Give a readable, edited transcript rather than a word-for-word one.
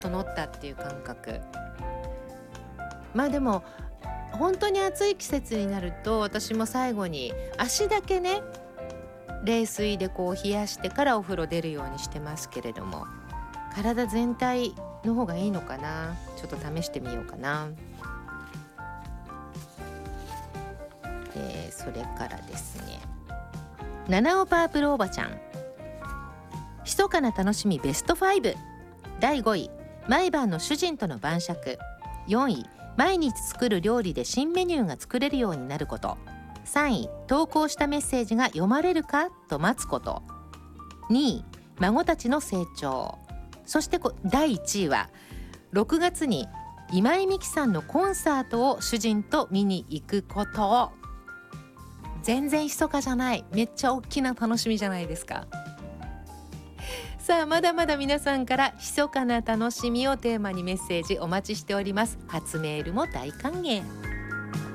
整ったっていう感覚。まあでも本当に暑い季節になると、私も最後に足だけね冷水でこう冷やしてからお風呂出るようにしてますけれども、体全体の方がいいのかな。ちょっと試してみようかな。それからですね、七尾パープルおばちゃん、密かな楽しみベスト5。第5位、毎晩の主人との晩酌。4位、毎日作る料理で新メニューが作れるようになること。3位、投稿したメッセージが読まれるかと待つこと。2位、孫たちの成長。そして第1位は6月に今井美樹さんのコンサートを主人と見に行くこと。全然密かじゃない、めっちゃ大きな楽しみじゃないですか。さあ、まだまだ皆さんから密かな楽しみをテーマにメッセージお待ちしております。初メールも大歓迎。